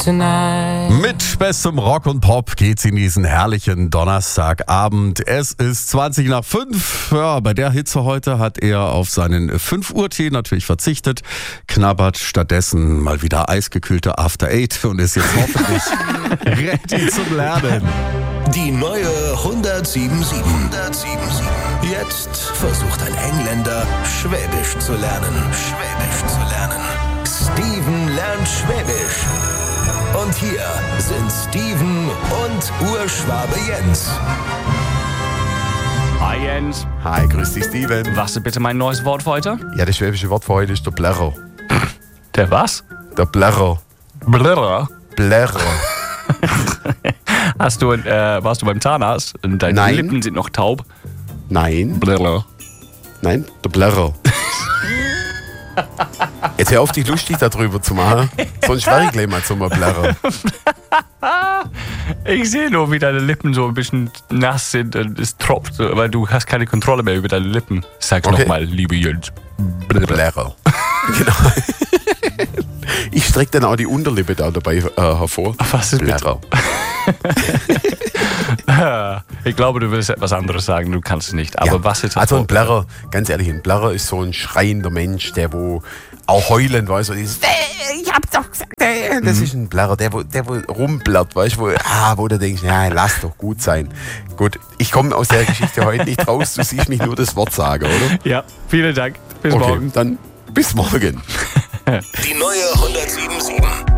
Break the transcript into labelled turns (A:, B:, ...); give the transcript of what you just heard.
A: tonight.
B: Mit bestem Rock und Pop geht's in diesen herrlichen Donnerstagabend. Es ist 20 nach 5. Ja, bei der Hitze heute hat er auf seinen 5 Uhr Tee natürlich verzichtet, knabbert stattdessen mal wieder eisgekühlte After Eight und ist jetzt hoffentlich ready zum Lernen.
C: Die neue 107.7. Jetzt versucht ein Engländer, Schwäbisch zu lernen. Steven lernt Schwäbisch. Und hier sind Steven und Urschwabe Jens.
D: Hi Jens.
E: Hi, grüß dich, Steven.
D: Was ist bitte mein neues Wort für heute?
E: Ja, das schwäbische Wort für heute ist der Blärrer.
D: Der was?
E: Der Blärrer.
D: Blirrer.
E: Blärrer.
D: Warst du beim Zahnarzt und deine
E: Nein.
D: Lippen sind noch taub?
E: Nein,
D: Blirrer.
E: nein, der Blärrer. Jetzt hör auf, dich lustig darüber zu machen. Sonst wäre ich gleich mal zum Blärrer.
D: Ich sehe nur, wie deine Lippen so ein bisschen nass sind und es tropft, weil du hast keine Kontrolle mehr über deine Lippen. Sag's
E: Okay.
D: nochmal, liebe Jens.
E: Blärrer. Genau. Ich strecke dann auch die Unterlippe da dabei hervor.
D: Was ist bitte?
E: Blärrer.
D: Ich glaube, du willst etwas anderes sagen, du kannst es nicht. Aber
E: Ja.
D: was jetzt?
E: Also ein Blärrer, ganz ehrlich, ein Blärrer ist so ein schreiender Mensch, der wo auch heulend, weißt du, dieses, ich hab's doch gesagt, das ist ein Blärrer, der wo rumblärt, weißt du, wo du denkst, ja, lass doch gut sein. Gut, ich komme aus der Geschichte heute nicht raus, du siehst mich nur das Wort sagen, oder?
D: Ja, vielen Dank. Bis
E: Okay,
D: morgen.
E: dann bis morgen.
C: Die neue 107.7.